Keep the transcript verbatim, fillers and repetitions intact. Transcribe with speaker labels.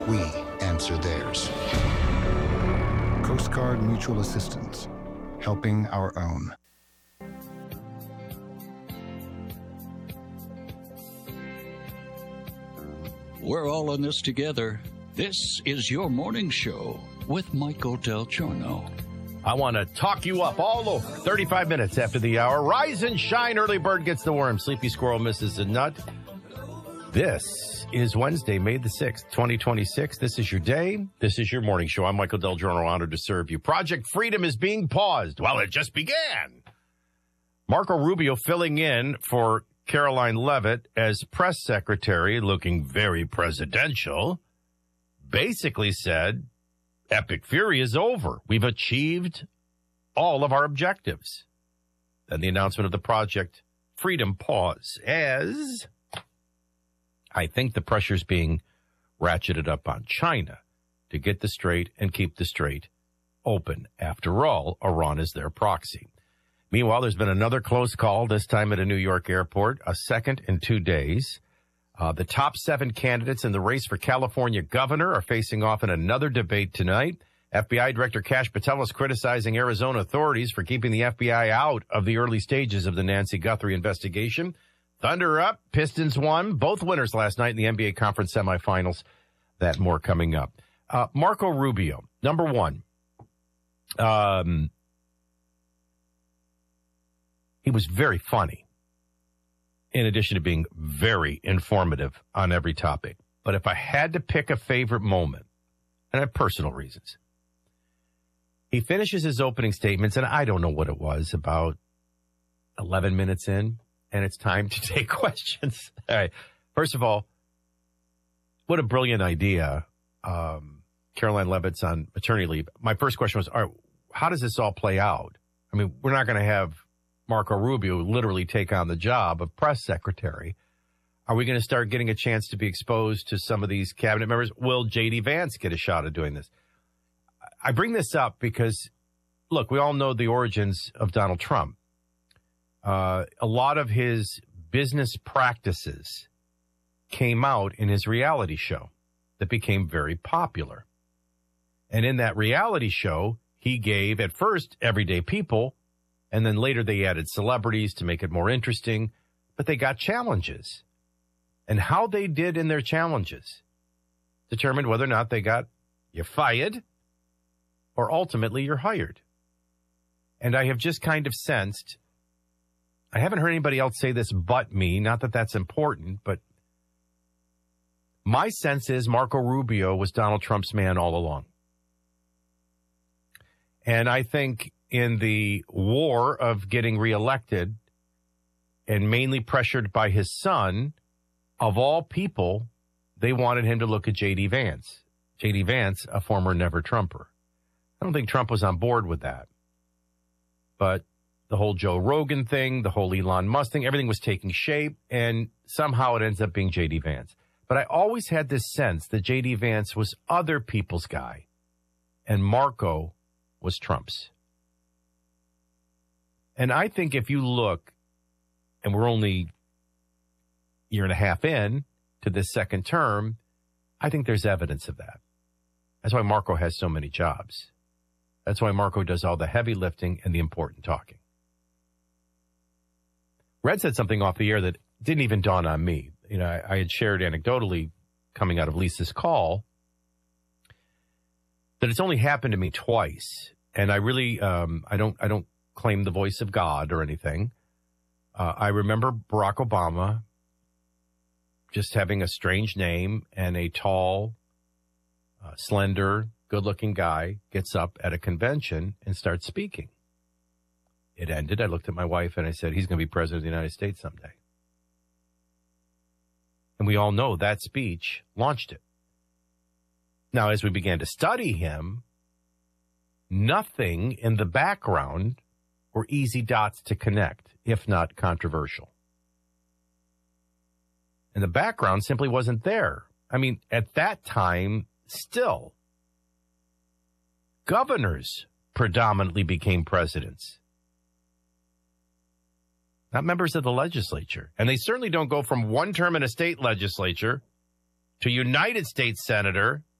Speaker 1: we answer theirs. Coast Guard Mutual Assistance, helping our own.
Speaker 2: We're all in this together. This is your morning show with Michael Del Giorno.
Speaker 3: I want to talk you up all over. thirty-five minutes after the hour. Rise and shine. Early bird gets the worm. Sleepy squirrel misses the nut. This is Wednesday, May the sixth, twenty twenty-six. This is your day. This is your morning show. I'm Michael Del Giorno, honored to serve you. Project Freedom is being paused. Well, it just began. Marco Rubio filling in for Caroline Leavitt as press secretary, looking very presidential, basically said, Epic Fury is over. We've achieved all of our objectives. Then the announcement of the Project Freedom pause as I think the pressure's being ratcheted up on China to get the strait and keep the strait open. After all, Iran is their proxy. Meanwhile, there's been another close call, this time at a New York airport, a second in two days. Uh, the top seven candidates in the race for California governor are facing off in another debate tonight. F B I Director Kash Patel is criticizing Arizona authorities for keeping the F B I out of the early stages of the Nancy Guthrie investigation. Thunder up, Pistons won, both winners last night in the N B A Conference semifinals. That more coming up. Uh, Marco Rubio, number one. Um, he was very funny, in addition to being very informative on every topic. But if I had to pick a favorite moment, and I have personal reasons, he finishes his opening statements, and I don't know what it was, about eleven minutes in, and it's time to take questions. All right. First of all, what a brilliant idea. Um, Caroline Leavitt's on maternity leave. My first question was, all right, how does this all play out? I mean, we're not going to have Marco Rubio literally take on the job of press secretary. Are we going to start getting a chance to be exposed to some of these cabinet members? Will J D. Vance get a shot at doing this? I bring this up because, look, we all know the origins of Donald Trump. Uh, a lot of his business practices came out in his reality show that became very popular. And in that reality show, he gave, at first, everyday people, and then later they added celebrities to make it more interesting, but they got challenges. And how they did in their challenges determined whether or not they got you fired or ultimately you're hired. And I have just kind of sensed, I haven't heard anybody else say this but me, not that that's important, but my sense is Marco Rubio was Donald Trump's man all along. And I think in the war of getting reelected and mainly pressured by his son, of all people, they wanted him to look at J D. Vance. J D. Vance, a former never Trumper. I don't think Trump was on board with that. But the whole Joe Rogan thing, the whole Elon Musk thing, everything was taking shape, and somehow it ends up being J D. Vance. But I always had this sense that J D. Vance was other people's guy, and Marco was Trump's. And I think if you look, and we're only a year and a half in to this second term, I think there's evidence of that. That's why Marco has so many jobs. That's why Marco does all the heavy lifting and the important talking. Red said something off the air that didn't even dawn on me. You know, I, I had shared anecdotally coming out of Lisa's call that it's only happened to me twice. And I really, um, I don't, I don't claim the voice of God or anything. Uh, I remember Barack Obama just having a strange name and a tall, uh, slender, good-looking guy gets up at a convention and starts speaking. It ended. I looked at my wife and I said, he's going to be president of the United States someday. And we all know that speech launched it. Now, as we began to study him, nothing in the background were easy dots to connect, if not controversial. And the background simply wasn't there. I mean, at that time, still, governors predominantly became presidents, not members of the legislature. And they certainly don't go from one term in a state legislature to United States Senator